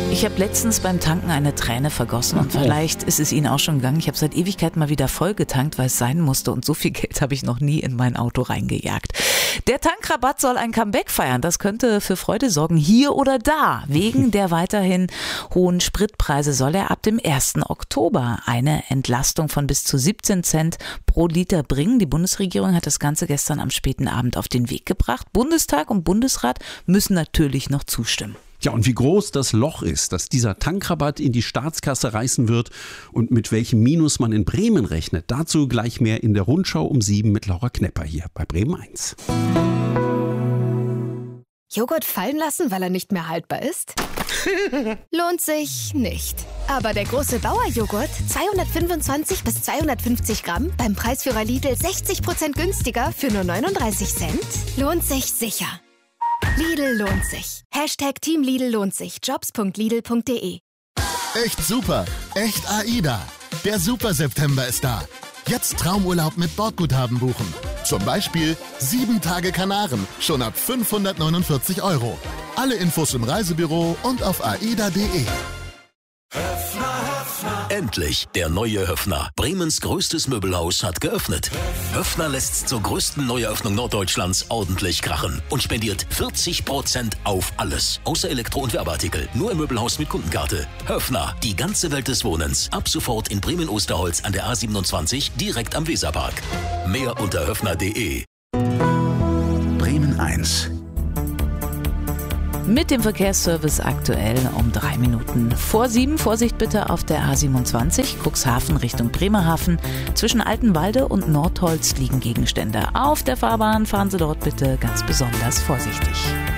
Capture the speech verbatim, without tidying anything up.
Ich habe letztens beim Tanken eine Träne vergossen und vielleicht ist es Ihnen auch schon gegangen. Ich habe seit Ewigkeiten mal wieder voll getankt, weil es sein musste und so viel Geld habe ich noch nie in mein Auto reingejagt. Der Tankrabatt soll ein Comeback feiern. Das könnte für Freude sorgen, hier oder da. Wegen der weiterhin hohen Spritpreise soll er ab dem ersten Oktober eine Entlastung von bis zu siebzehn Cent pro Liter bringen. Die Bundesregierung hat das Ganze gestern am späten Abend auf den Weg gebracht. Bundestag und Bundesrat müssen natürlich noch zustimmen. Ja, und wie groß das Loch ist, das dieser Tankrabatt in die Staatskasse reißen wird und mit welchem Minus man in Bremen rechnet, dazu gleich mehr in der Rundschau um sieben mit Laura Knepper hier bei Bremen eins. Joghurt fallen lassen, weil er nicht mehr haltbar ist? Lohnt sich nicht. Aber der große Bauer-Joghurt, zweihundertfünfundzwanzig bis zweihundertfünfzig Gramm, beim Preisführer Lidl sechzig Prozent günstiger für nur neununddreißig Cent, lohnt sich sicher. Lidl lohnt sich. Hashtag Team Lidl lohnt sich. Jobs punkt lidl punkt de. Echt super. Echt AIDA. Der Super September ist da. Jetzt Traumurlaub mit Bordguthaben buchen. Zum Beispiel sieben Tage Kanaren. Schon ab fünfhundertneunundvierzig Euro. Alle Infos im Reisebüro und auf aida punkt de. Endlich, der neue Höffner. Bremens größtes Möbelhaus hat geöffnet. Höffner lässt zur größten Neueröffnung Norddeutschlands ordentlich krachen und spendiert vierzig Prozent auf alles. Außer Elektro- und Werbeartikel. Nur im Möbelhaus mit Kundenkarte. Höffner, die ganze Welt des Wohnens. Ab sofort in Bremen-Osterholz an der A siebenundzwanzig, direkt am Weserpark. Mehr unter höffner punkt de. Bremen eins. Mit dem Verkehrsservice aktuell um drei Minuten vor sieben. Vorsicht bitte auf der A siebenundzwanzig, Cuxhaven Richtung Bremerhaven. Zwischen Altenwalde und Nordholz liegen Gegenstände. Auf der Fahrbahn fahren Sie dort bitte ganz besonders vorsichtig.